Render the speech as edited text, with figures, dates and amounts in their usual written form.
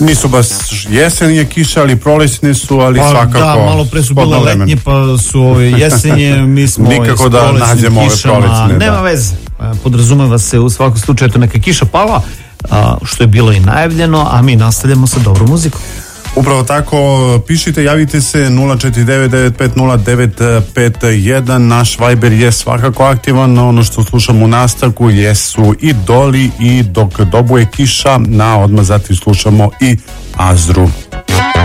Nisu baš jesenje kiše, ali prolećne su, ali pa, svakako... Da, malo pre su bile letnje, pa su jesenje, mi smo nikako da nađemo ove prolećne. Nema veze, podrazumeva se u svakom slučaju neka kiša pala, što je bilo i najavljeno, a mi nastavljamo sa dobrom muzikom. Upravo tako, pišite, javite se 049500951, naš Viber je svakako aktivan, ono što slušamo u nastavku jesu i Doli i Dok dobuje kiša, na odmah zatim slušamo i Azru.